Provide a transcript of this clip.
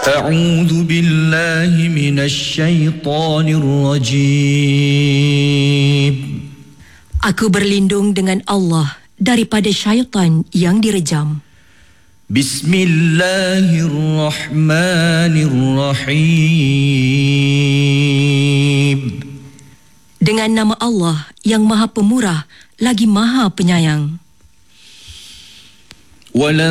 أعوذ بالله من الشيطان الرجيم. Aku berlindung dengan Allah daripada syaitan yang direjam. Bismillahirrahmanirrahim. Dengan nama Allah yang Maha Pemurah lagi Maha Penyayang.